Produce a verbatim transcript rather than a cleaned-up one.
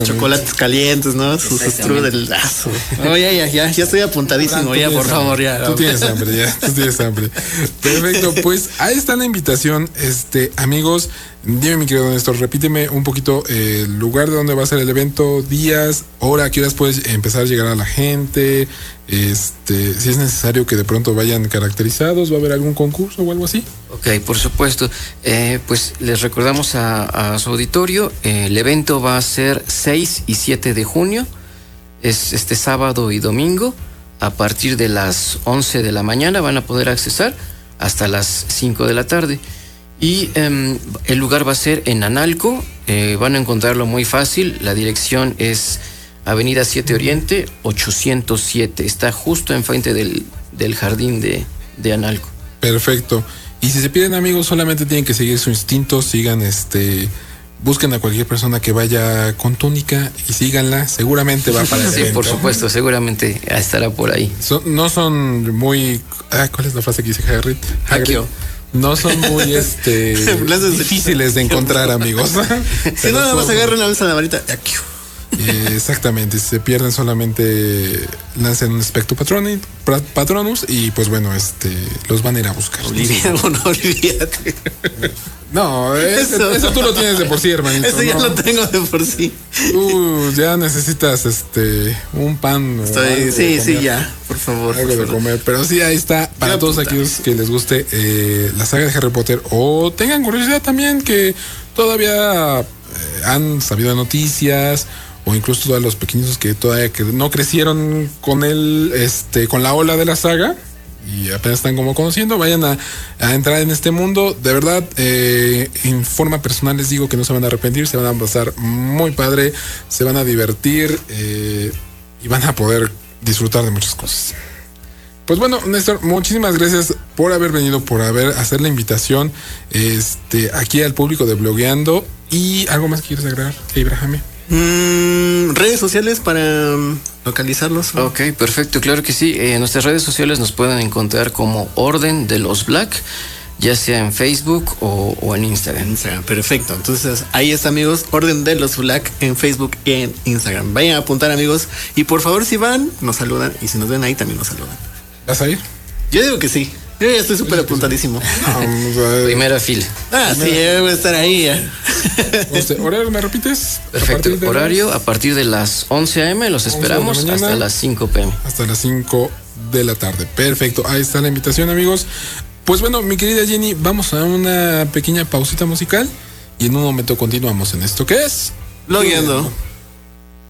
Chocolates calientes, ¿no? Sus strudel. No, ya, ya, ya, ya estoy apuntadísimo, ya, por favor, ya. Tú tienes hambre, ya, tú tienes hambre. Perfecto, pues ahí está la invitación, este, amigos. Dime, mi querido Néstor, repíteme un poquito el eh, lugar de donde va a ser el evento, días, hora, a qué horas puedes empezar a llegar a la gente, este, si es necesario que de pronto vayan caracterizados, ¿va a haber algún concurso o algo así? Ok, por supuesto. Eh, pues les recordamos a, a su auditorio, eh, el evento va a ser seis y siete de junio, es este sábado y domingo, a partir de las once de la mañana van a poder accesar hasta las cinco de la tarde. Y eh, el lugar va a ser en Analco, eh, van a encontrarlo muy fácil, la dirección es Avenida siete Oriente, ochocientos siete, está justo enfrente del, del jardín de, de Analco. Perfecto, y si se piden, amigos, solamente tienen que seguir su instinto, sigan este... Busquen a cualquier persona que vaya con túnica y síganla, seguramente va para el Sí, evento. por supuesto, seguramente estará por ahí. Son, no son muy... Ah, ¿cuál es la frase que dice Hagrid? Hagrid. No son muy este difíciles de encontrar, amigos. Si no, nada más agarran una vez a la varita. Eh, exactamente, si se pierden solamente lancen un Expecto Patronus, Patronus y pues bueno, este los van a ir a buscar. Olvídate, no, olvídate. No, ese, eso. eso tú lo tienes de por sí, hermanito. Eso ya no. lo tengo de por sí. Uh, ya necesitas este un pan. Estoy, sí, sí, ya, por favor. Algo por de favor. comer, pero sí, ahí está. Para todos aquellos que les guste eh, la saga de Harry Potter o tengan curiosidad también que todavía eh, han sabido noticias o incluso todos los pequeños que todavía que no crecieron con él, este, con la ola de la saga. Y apenas están como conociendo, vayan a, a entrar en este mundo. De verdad, eh, en forma personal les digo que no se van a arrepentir, se van a pasar muy padre, se van a divertir eh, y van a poder disfrutar de muchas cosas. Pues bueno, Néstor, muchísimas gracias por haber venido, por haber hacer la invitación este, aquí al público de Blogueando. ¿Y algo más que quieres agregar, Ibrahim? Mm, redes sociales para localizarlos. Ok, perfecto, claro que sí. En nuestras redes sociales nos pueden encontrar como Orden de los Black, ya sea en Facebook o, o en Instagram. Instagram, perfecto. Entonces ahí está, amigos, Orden de los Black en Facebook y en Instagram. Vayan a apuntar, amigos, y por favor, si van, nos saludan, y si nos ven ahí también nos saludan. ¿Vas a ir? Yo digo que sí. Yo ya estoy súper apuntadísimo. Vamos a Primera fila. Ah, Primera. Sí, yo voy a estar ahí ya. ¿Horario me repites? Perfecto, a horario las... a partir de las once a eme los esperamos mañana, hasta las cinco pe eme. Hasta las cinco de la tarde. Perfecto, ahí está la invitación, amigos. Pues bueno, mi querida Jenny, vamos a una pequeña pausita musical y en un momento continuamos en esto que es Blogueando.